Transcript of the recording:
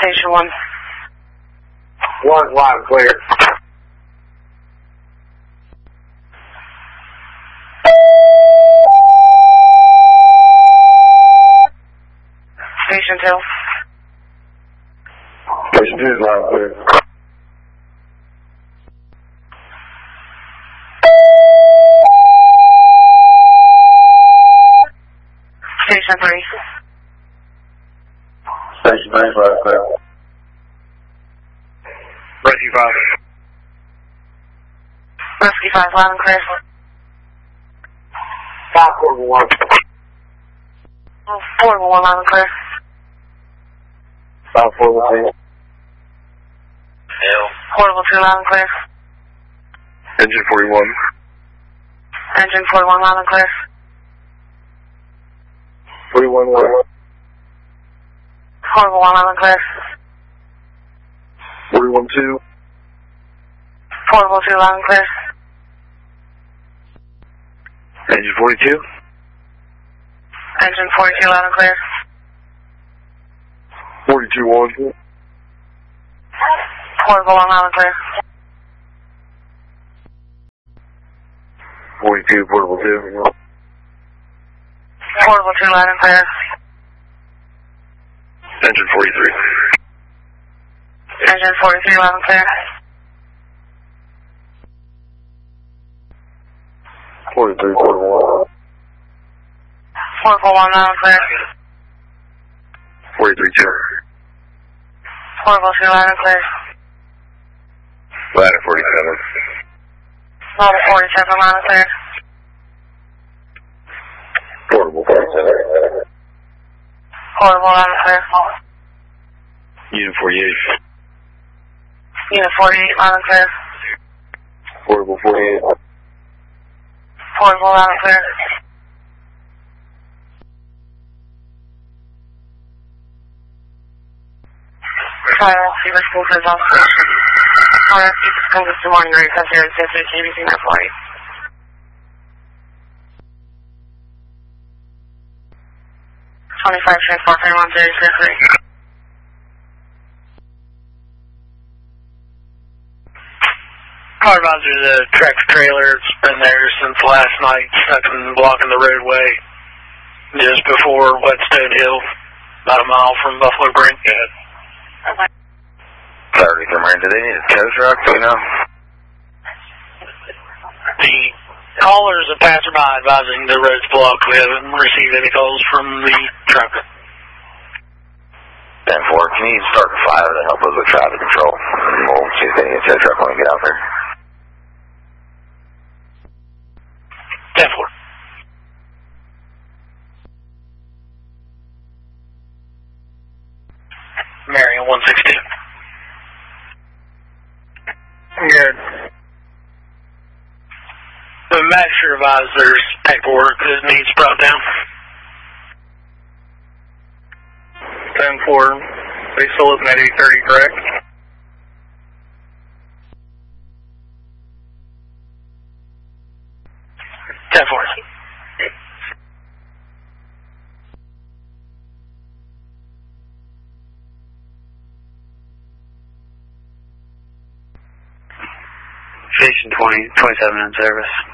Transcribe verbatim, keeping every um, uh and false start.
Station one. One, loud and clear. Station two. Station two is loud and clear. Station three. Station three is loud and clear. Rescue five. Rescue five, loud and clear. five four one. four one, loud and clear. five four one two. Portable two, loud and clear. Engine forty-one. Engine forty-one, loud and clear. forty-one one. Portable one, loud and clear. forty-one two. Portable two, loud and clear. Engine forty-two. Engine forty-two, loud and clear. forty-two one. Portable one, loud and clear. forty-two, portable two. Portable two, loud and clear. Engine forty-three. Engine forty-three, loud and clear. forty-three, portable one. Portable one, loud and clear. forty-three two. Portable two, loud and clear. Ladder forty-seven. Ladder forty-seven, loud and clear. Portable forty-seven. Portable, loud and clear. Unit forty-eight. Unit forty-eight, loud and clear. Portable forty-eight. Portable, loud and clear. Fire receiver school for observation. Fire receiver school this morning, ready for zero six eight K B C nine forty. twenty-five transport three one zero zero three. Car advisor, the tractor trailer, it's been there since last night, stuck and blocking the roadway just before Whetstone Hill, about a mile from Buffalo Brink. Okay. Clarity from Marine. Do they need a tow truck? Do you know? The callers and passerby advising the road's blocked. We haven't received any calls from the truck. ten four, can you start a fire to help us with traffic control? We'll see if they need a tow truck when we get out there. ten four. Marion one sixty. Good. The magistrate advised there's paperwork that needs brought down. ten four. They still looking at eight thirty, correct? ten four. Station twenty, twenty-seven in service.